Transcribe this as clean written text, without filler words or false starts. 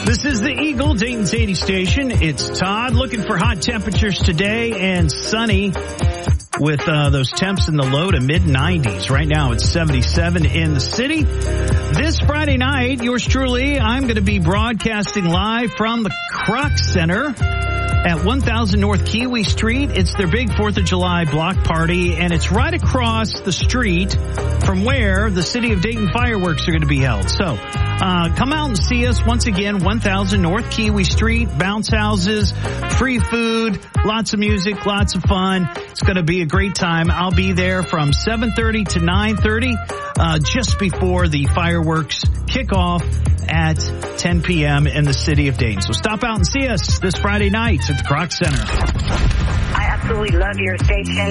This is the Eagle, Dayton's 80 station. It's Todd looking for hot temperatures today and sunny with those temps in the low to mid-90s. Right now it's 77 in the city. This Friday night, yours truly, I'm going to be broadcasting live from the Kroc Center at 1000 North Kiwi Street. It's their big 4th of July block party, and it's right across the street from where the City of Dayton fireworks are going to be held. So come out and see us once again, 1000 North Kiwi Street, bounce houses, free food, lots of music, lots of fun. It's going to be a great time. I'll be there from 7:30 to 9:30, just before the fireworks kick off at 10 p.m. in the City of Dayton. So stop out and see us this Friday night at the Kroc Center. I absolutely love your station.